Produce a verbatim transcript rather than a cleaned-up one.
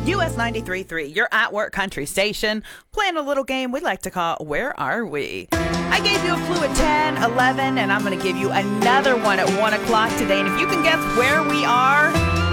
U S ninety-three point three, your at work country station, playing a little game we like to call Where Are We? I gave you a clue at ten, eleven, and I'm going to give you another one at one o'clock today. And if you can guess where we are,